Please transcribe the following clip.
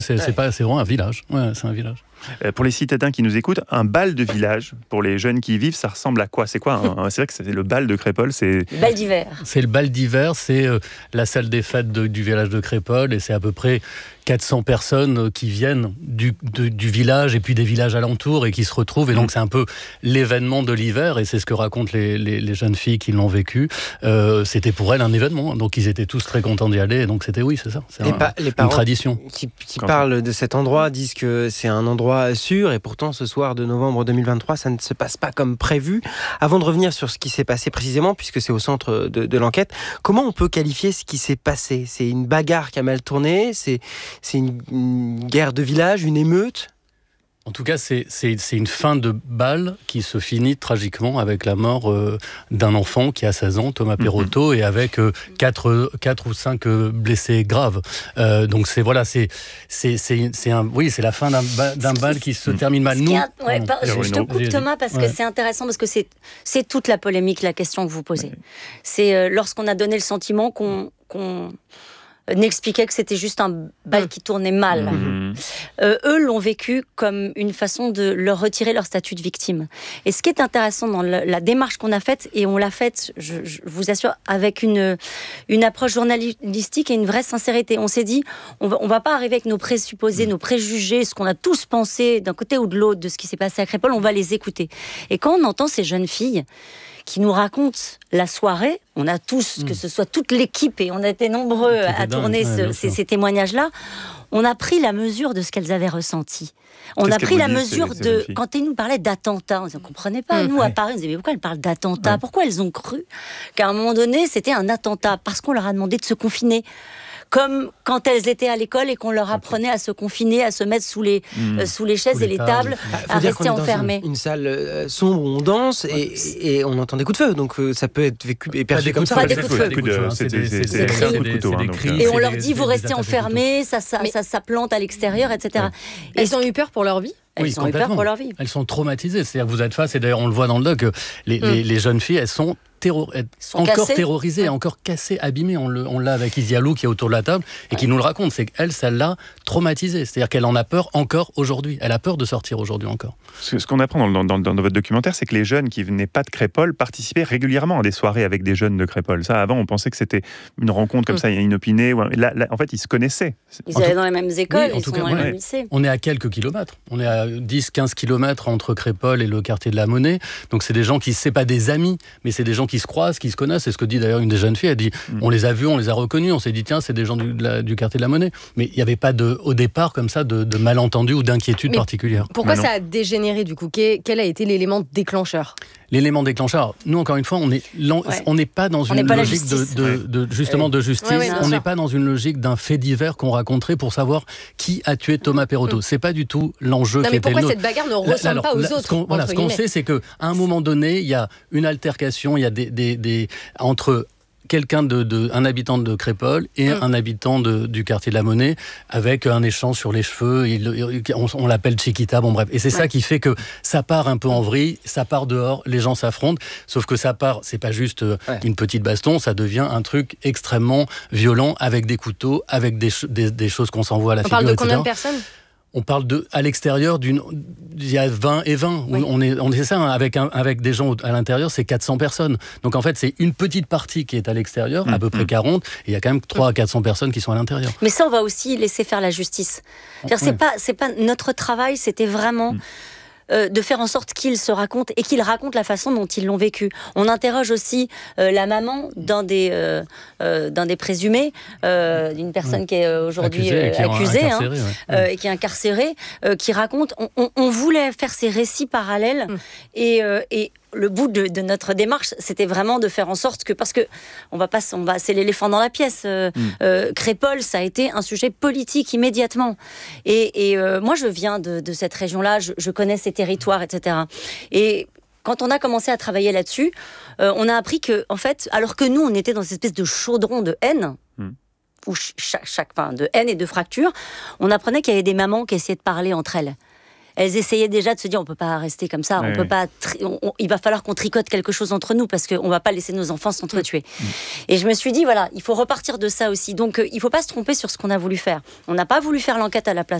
C'est vraiment un village. Ouais, c'est un village. Pour les citadins qui nous écoutent, un bal de village, pour les jeunes qui y vivent, ça ressemble à quoi ? C'est quoi c'est vrai que c'est le bal de Crépol, c'est... Le bal d'hiver. C'est le bal d'hiver, c'est la salle des fêtes du village de Crépol, et c'est à peu près 400 personnes qui viennent du village et puis des villages alentours et qui se retrouvent. Et donc c'est un peu l'événement de l'hiver, et c'est ce que racontent les jeunes filles qui l'ont vécu. C'était pour elles un événement, donc ils étaient tous très contents d'y aller. Et donc c'était les une tradition. Qui parlent de cet endroit disent que c'est un endroit sûr, et pourtant ce soir de novembre 2023 ça ne se passe pas comme prévu. Avant de revenir sur ce qui s'est passé précisément, puisque c'est au centre de l'enquête, comment on peut qualifier ce qui s'est passé ? C'est une bagarre qui a mal tourné ? C'est une guerre de village, une émeute ? En tout cas, c'est une fin de bal qui se finit tragiquement avec la mort d'un enfant qui a 16 ans, Thomas Perotto, et avec 4 ou 5 blessés graves. Donc c'est la fin d'un bal qui se termine mal. Je te coupe, Thomas, parce que c'est intéressant, parce que c'est toute la polémique, la question que vous posez. Ouais. C'est lorsqu'on a donné le sentiment qu'on n'expliquait que c'était juste un bal qui tournait mal. Eux l'ont vécu comme une façon de leur retirer leur statut de victime. Et ce qui est intéressant dans la démarche qu'on a faite, et on l'a faite, je vous assure, avec une approche journalistique et une vraie sincérité. On s'est dit, on va pas arriver avec nos présupposés, nos préjugés, ce qu'on a tous pensé d'un côté ou de l'autre de ce qui s'est passé à Crépol, on va les écouter. Et quand on entend ces jeunes filles qui nous racontent la soirée, on a tous, que ce soit toute l'équipe, et on a été nombreux à tourner ces témoignages-là, on a pris la mesure de ce qu'elles avaient ressenti. On a pris la mesure de... Quand elles nous parlaient d'attentats, on ne comprenait pas. Nous, à Paris, on disait, mais pourquoi elles parlent d'attentats ? Pourquoi elles ont cru qu'à un moment donné, c'était un attentat ? Parce qu'on leur a demandé de se confiner. Comme quand elles étaient à l'école et qu'on leur apprenait à se confiner, à se mettre sous les chaises et les tables, à rester enfermés. Une salle sombre où on danse et on entend des coups de feu, donc ça peut être vécu et perçu comme ça. Pas des coups de feu. C'est des cris. Et on leur dit, vous restez enfermés, ça plante à l'extérieur, etc. Et elles ont eu peur pour leur vie ? Elles ont eu peur pour leur vie. Elles sont traumatisées. C'est-à-dire que vous êtes face, et d'ailleurs on le voit dans le doc, les jeunes filles, elles sont encore terrorisées, encore cassées, abîmées. On l'a avec Isialou qui est autour de la table et qui nous le raconte. C'est qu'elle, ça l'a traumatisée. C'est-à-dire qu'elle en a peur encore aujourd'hui. Elle a peur de sortir aujourd'hui encore. Ce qu'on apprend dans votre documentaire, c'est que les jeunes qui venaient pas de Crépol participaient régulièrement à des soirées avec des jeunes de Crépol. Ça, avant, on pensait que c'était une rencontre comme ça, inopinée. Là, en fait, ils se connaissaient. Ils allaient dans les mêmes écoles, ils sont dans les mêmes lycées. On est à quelques kilomètres. On est à 10-15 kilomètres entre Crépol et le quartier de la Monnaie. Donc, c'est des gens qui, c'est pas des amis, mais c'est des gens qui se croisent, qui se connaissent. C'est ce que dit d'ailleurs une des jeunes filles. Elle dit, on les a vus, on les a reconnus. On s'est dit, tiens, c'est des gens du quartier de la Monnaie. Mais il n'y avait pas au départ comme ça de malentendus ou d'inquiétude particulière. Pourquoi ça a dégénéré du coup ? Quel a été l'élément déclencheur ? L'élément déclencheur, nous encore une fois, on n'est pas dans une logique de justice. On n'est pas dans une logique d'un fait divers qu'on raconterait pour savoir qui a tué Thomas Perotto. C'est pas du tout l'enjeu qui était le nôtre. Pourquoi cette bagarre ne ressemble pas aux autres ? Ce qu'on sait, c'est qu'à un moment donné, il y a une altercation, il y a entre un habitant de Crépol et un habitant du quartier de la Monnaie, avec un échange sur les cheveux, on l'appelle Chiquita, bon bref. Et c'est ça qui fait que ça part un peu en vrille, ça part dehors, les gens s'affrontent, sauf que c'est pas juste une petite baston, ça devient un truc extrêmement violent, avec des couteaux, avec des choses qu'on s'envoie à la figure, etc. On parle de combien de personnes ? On parle à l'extérieur il y a 20 et 20. Oui. On est ça, avec des gens à l'intérieur, c'est 400 personnes. Donc en fait, c'est une petite partie qui est à l'extérieur, à peu près 40, et il y a quand même 300 à 400 personnes qui sont à l'intérieur. Mais ça, on va aussi laisser faire la justice. C'est pas notre travail, c'était vraiment... de faire en sorte qu'ils se racontent et qu'ils racontent la façon dont ils l'ont vécu. On interroge aussi la maman d'un des présumés, d'une personne qui est aujourd'hui accusée et qui est incarcérée, qui raconte. On voulait faire ces récits parallèles et le bout de notre démarche, c'était vraiment de faire en sorte que, parce que c'est l'éléphant dans la pièce. Crépol, ça a été un sujet politique immédiatement. Et moi, je viens de cette région-là, je connais ces territoires, etc. Et quand on a commencé à travailler là-dessus, on a appris que, en fait, alors que nous, on était dans cette espèce de chaudron de haine, de haine et de fracture, on apprenait qu'il y avait des mamans qui essayaient de parler entre elles. elles essayaient déjà de se dire on peut pas rester comme ça, on peut pas il va falloir qu'on tricote quelque chose entre nous parce qu'on va pas laisser nos enfants s'entretuer. Et je me suis dit voilà, il faut repartir de ça aussi. Donc il faut pas se tromper sur ce qu'on a voulu faire. On n'a pas voulu faire l'enquête à la place